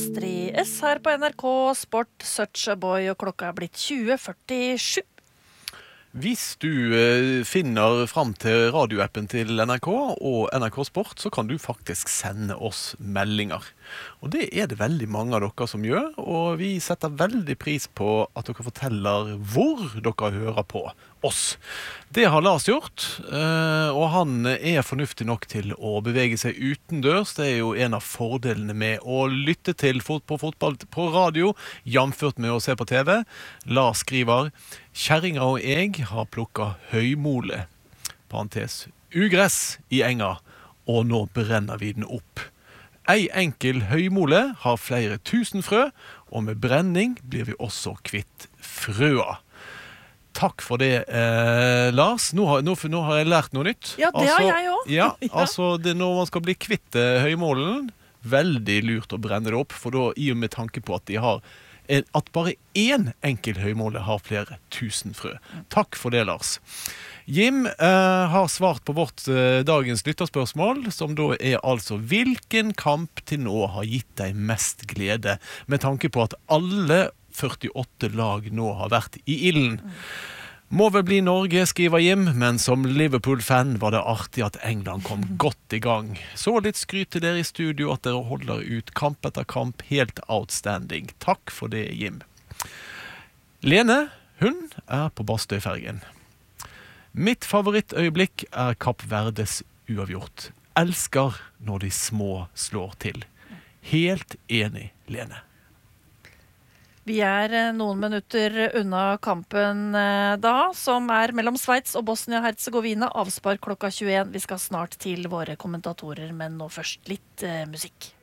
Astrid S her på NRK Sport, Such a Boy, og klokka blitt 20:47. Hvis du finner fram til radioappen til NRK og NRK Sport, så kan du faktisk sende oss meldinger. Og det det veldig mange av dere som gjør, og vi setter veldig pris på at dere forteller hvor dere hører på oss. Det har Lars gjort, og han fornuftig nok til å bevege seg utendørs. Det jo en av fordelene med å lytte til fotball på radio, jamført med å se på TV. Lars skriver: Kjerringa og jeg har plukket høymole, parentes, ugress i enga, og nå brenner vi den opp. Ei enkel høymole har flere tusen frø, og med brenning blir vi også kvitt frøa. Takk for det, Lars. Nå har jeg lært noe nytt. Ja, det har jeg også. Ja, altså når man skal bli kvitt høymålen, veldig lurt å brenne det opp, for da i og med tanke på at bare én enkel høymåle har flere tusen frø. Takk for det, Lars. Jim har svart på vårt dagens lytterspørsmål, som da altså: hvilken kamp til nå har gitt deg mest glede, med tanke på at alle 48 lag nå har vært i ilden? Må vel bli Norge, skriver Jim, men som Liverpool-fan var det artig at England kom godt i gang. Så litt skryt til dere i studio at dere holder ut kamp etter kamp. Helt outstanding. Takk for det, Jim. Lene, hun på Bastøyfergen. Mitt favorittøyeblikk Kapp Verdes uavgjort. Elsker når de små slår til. Helt enig, Lene. Vi noen minutter unna kampen da, som mellom Sveits og Bosnia-Herzegovina. Avspark klokka 21. Vi skal snart til våre kommentatorer, men nå først litt musikk.